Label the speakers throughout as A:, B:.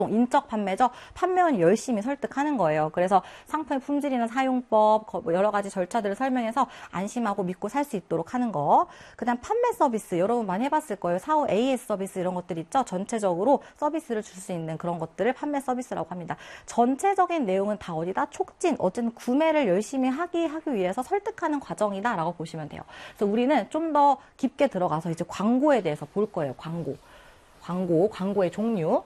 A: 인적 판매죠. 판매원이 열심히 설득하는 거예요. 그래서 상품의 품질이나 사용법, 여러 가지 절차들을 설명해서 안심하고 믿고 살 수 있도록 하는 거. 그 다음 판매 서비스, 여러분 많이 해봤을 거예요. 사후 AS 서비스 이런 것들 있죠. 전체적으로 서비스를 줄 수 있는 그런 것들을 판매 서비스라고 합니다. 전체적인 내용은 다 어디다? 촉진, 어쨌든 구매를 열심히 하기 위해서 설득하는 과정이다 라고 보시면 돼요. 그래서 우리는 좀 더 깊게 들어가서 이제 광고에 대해서 볼 거예요. 광고의 종류.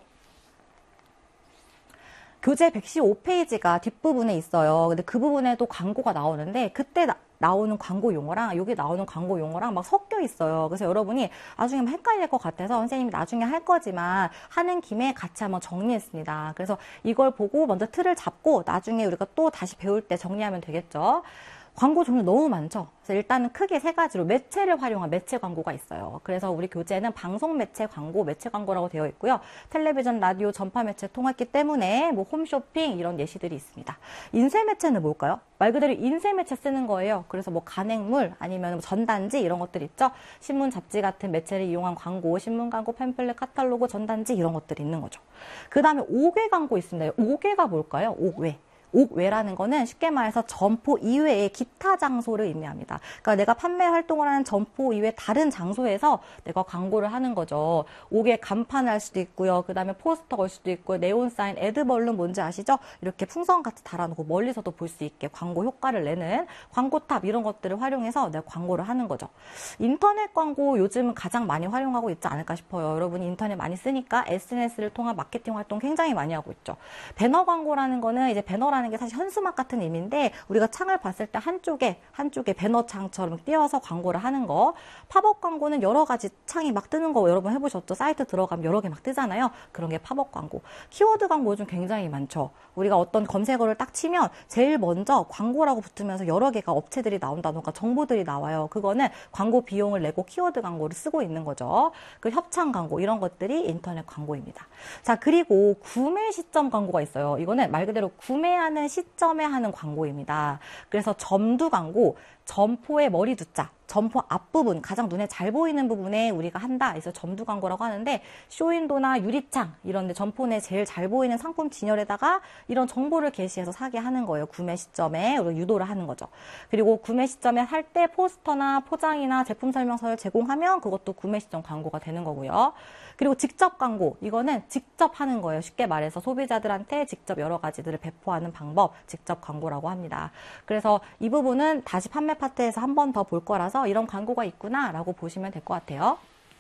A: 교재 115페이지가 뒷부분에 있어요. 근데 그 부분에도 광고가 나오는데 그때 나오는 광고 용어랑 여기 나오는 광고 용어랑 막 섞여 있어요. 그래서 여러분이 나중에 헷갈릴 것 같아서 선생님이 나중에 할 거지만 하는 김에 같이 한번 정리했습니다. 그래서 이걸 보고 먼저 틀을 잡고 나중에 우리가 또 다시 배울 때 정리하면 되겠죠. 광고 종류 너무 많죠. 그래서 일단은 크게 세 가지로 매체를 활용한 매체 광고가 있어요. 그래서 우리 교재는 방송 매체 광고, 매체 광고라고 되어 있고요. 텔레비전, 라디오, 전파 매체 통했기 때문에 뭐 홈쇼핑 이런 예시들이 있습니다. 인쇄 매체는 뭘까요? 말 그대로 인쇄 매체 쓰는 거예요. 그래서 뭐 간행물 아니면 전단지 이런 것들 있죠. 신문, 잡지 같은 매체를 이용한 광고, 신문 광고, 팸플렛, 카탈로그, 전단지 이런 것들이 있는 거죠. 그 다음에 옥외 광고 있습니다. 옥외가 뭘까요? 옥외. 옥외라는 거는 쉽게 말해서 점포 이외의 기타 장소를 의미합니다. 그러니까 내가 판매 활동을 하는 점포 이외 다른 장소에서 내가 광고를 하는 거죠. 옥외 간판을 할 수도 있고요. 그 다음에 포스터 걸 수도 있고요. 네온사인, 애드벌룬 뭔지 아시죠? 이렇게 풍선같이 달아놓고 멀리서도 볼 수 있게 광고 효과를 내는 광고탑 이런 것들을 활용해서 내가 광고를 하는 거죠. 인터넷 광고 요즘은 가장 많이 활용하고 있지 않을까 싶어요. 여러분이 인터넷 많이 쓰니까 SNS를 통한 마케팅 활동 굉장히 많이 하고 있죠. 배너 광고라는 거는 이제 배너라는 게 사실 현수막 같은 의미인데 우리가 창을 봤을 때 한쪽에 배너 창처럼 띄워서 광고를 하는 거. 팝업 광고는 여러 가지 창이 막 뜨는 거 여러분 해보셨죠? 사이트 들어가면 여러 개 막 뜨잖아요. 그런 게 팝업 광고. 키워드 광고 요즘 굉장히 많죠. 우리가 어떤 검색어를 딱 치면 제일 먼저 광고라고 붙으면서 여러 개가 업체들이 나온다던가 정보들이 나와요. 그거는 광고 비용을 내고 키워드 광고를 쓰고 있는 거죠. 그 협찬 광고 이런 것들이 인터넷 광고입니다. 자, 그리고 구매 시점 광고가 있어요. 이거는 말 그대로 구매하는 시점에 하는 광고입니다. 그래서 점두 광고, 점포의 머리 두자, 점포 앞부분, 가장 눈에 잘 보이는 부분에 우리가 한다. 그래서 점두 광고라고 하는데 쇼윈도나 유리창 이런 데 점포 내 제일 잘 보이는 상품 진열에다가 이런 정보를 게시해서 사게 하는 거예요. 구매 시점에 유도를 하는 거죠. 그리고 구매 시점에 할 때 포스터나 포장이나 제품 설명서를 제공하면 그것도 구매 시점 광고가 되는 거고요. 그리고 직접 광고, 이거는 직접 하는 거예요. 쉽게 말해서 소비자들한테 직접 여러 가지들을 배포하는 방법, 직접 광고라고 합니다. 그래서 이 부분은 다시 판매 파트에서 한 번 더 볼 거라서 이런 광고가 있구나 라고 보시면 될 것 같아요.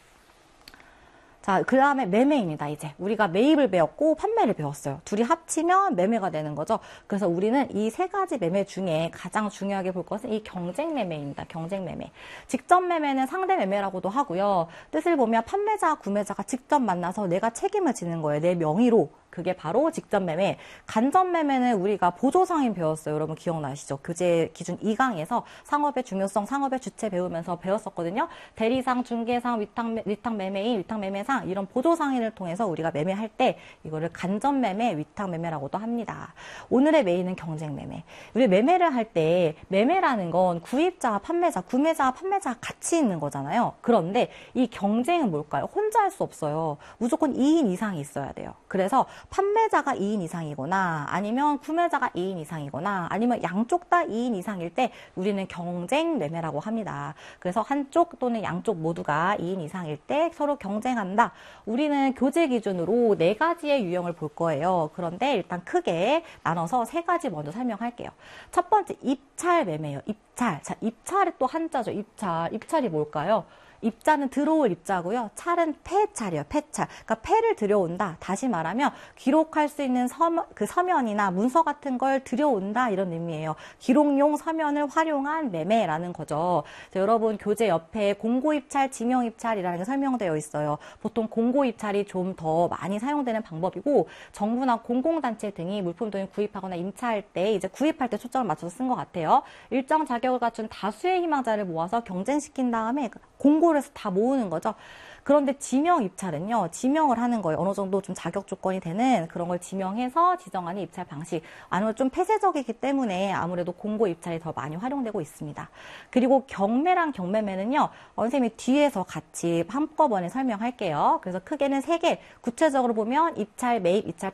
A: 자, 그 다음에 매매입니다. 이제 우리가 매입을 배웠고 판매를 배웠어요. 둘이 합치면 매매가 되는 거죠. 그래서 우리는 이 세 가지 매매 중에 가장 중요하게 볼 것은 이 경쟁 매매입니다. 경쟁 매매. 직접 매매는 상대 매매라고도 하고요. 뜻을 보면 판매자, 구매자가 직접 만나서 내가 책임을 지는 거예요. 내 명의로. 그게 바로 직접 매매. 간접 매매는 우리가 보조상인 배웠어요. 여러분 기억나시죠? 교재 기준 2강에서 상업의 중요성, 상업의 주체 배우면서 배웠었거든요. 대리상, 중개상, 위탁 매매인, 위탁 매매상 이런 보조상인을 통해서 우리가 매매할 때 이거를 간접 매매, 위탁 매매라고도 합니다. 오늘의 메인은 경쟁 매매. 우리 매매를 할 때 매매라는 건 구입자와 판매자, 구매자와 판매자가 같이 있는 거잖아요. 그런데 이 경쟁은 뭘까요? 혼자 할 수 없어요. 무조건 2인 이상이 있어야 돼요. 그래서 판매자가 2인 이상이거나 아니면 구매자가 2인 이상이거나 아니면 양쪽 다 2인 이상일 때 우리는 경쟁 매매라고 합니다. 그래서 한쪽 또는 양쪽 모두가 2인 이상일 때 서로 경쟁한다. 우리는 교재 기준으로 4가지의 유형을 볼 거예요. 그런데 일단 크게 나눠서 3가지 먼저 설명할게요. 첫 번째 입찰 매매예요. 입찰. 자, 입찰이 또 한자죠. 입찰. 입찰이 뭘까요? 입자는 들어올 입자고요. 찰은 폐찰이에요. 폐찰. 그러니까 폐를 들여온다. 다시 말하면 기록할 수 있는 서면이나 문서 같은 걸 들여온다 이런 의미예요. 기록용 서면을 활용한 매매라는 거죠. 여러분 교재 옆에 공고입찰, 지명입찰이라는 게 설명되어 있어요. 보통 공고입찰이 좀 더 많이 사용되는 방법이고 정부나 공공단체 등이 물품 등을 구입하거나 임차할 때 이제 구입할 때 초점을 맞춰서 쓴 것 같아요. 일정 자격을 갖춘 다수의 희망자를 모아서 경쟁시킨 다음에 공고를 해서 다 모으는 거죠. 그런데 지명 입찰은요, 지명을 하는 거예요. 어느 정도 좀 자격 조건이 되는 그런 걸 지명해서 지정하는 입찰 방식. 아무래도 좀 폐쇄적이기 때문에 아무래도 공고 입찰이 더 많이 활용되고 있습니다. 그리고 경매랑 경매매는요, 선생님이 뒤에서 같이 한꺼번에 설명할게요. 그래서 크게는 3개, 구체적으로 보면 입찰, 매입, 입찰,